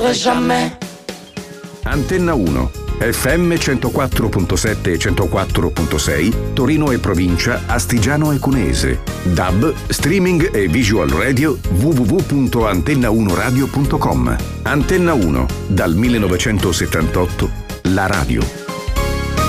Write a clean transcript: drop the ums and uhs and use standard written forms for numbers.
Jamais. Antenna 1, FM 104.7 e 104.6, Torino e provincia, Astigiano e Cuneese. DAB, streaming e visual radio, www.antenna1radio.com. Antenna 1, dal 1978, la radio.